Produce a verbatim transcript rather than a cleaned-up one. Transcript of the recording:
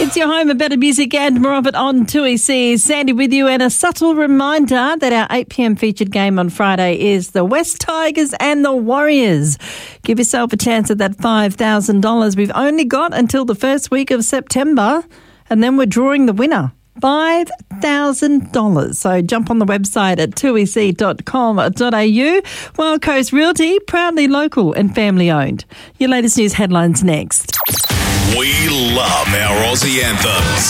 It's your home of better music and more of it on two E C. Sandy with you, and a subtle reminder that our eight p.m. featured game on Friday is the West Tigers and the Warriors. Give yourself a chance at that five thousand dollars. We've only got until the first week of September, and then we're drawing the winner. five thousand dollars. So jump on the website at two e c dot com dot a u. Wild Coast Realty, proudly local and family owned. Your latest news headlines next. We love our Aussie anthems.